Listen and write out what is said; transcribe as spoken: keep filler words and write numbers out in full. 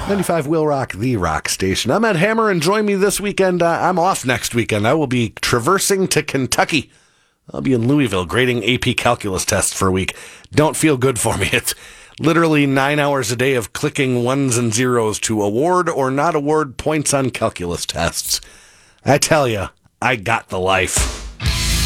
ninety-five Will Rock, the rock station. I'm Ed Hammer, and join me this weekend. Uh, I'm off next weekend. I will be traversing to Kentucky. I'll be in Louisville grading A P calculus tests for a week. Don't feel good for me. It's literally nine hours a day of clicking ones and zeros to award or not award points on calculus tests. I tell you, I got the life.